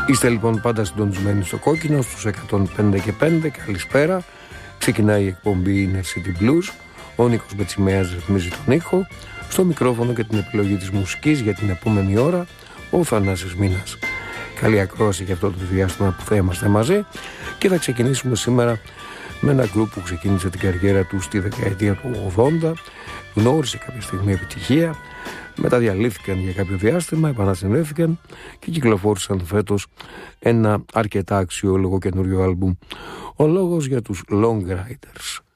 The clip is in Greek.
Είστε λοιπόν πάντα συντονισμένοι στο κόκκινο στους 105 και 5. Καλησπέρα. Ξεκινάει η εκπομπή Είναι City Blues. Ο Νίκος Μπετσιμέας ρυθμίζει τον ήχο. Στο μικρόφωνο και την επιλογή της μουσικής για την επόμενη ώρα ο Θανάσης Μήνας. Καλή ακρόαση για αυτό το διάστημα που θα είμαστε μαζί. Και θα ξεκινήσουμε σήμερα με ένα γκρουπ που ξεκίνησε την καριέρα του στη δεκαετία του 80. Γνώρισε κάποια στιγμή επιτυχία. Μετά διαλύθηκαν για κάποιο διάστημα, επανασυνδέθηκαν και κυκλοφόρησαν φέτος ένα αρκετά αξιόλογο καινούριο άλμπουμ. Ο λόγος για τους Long Riders.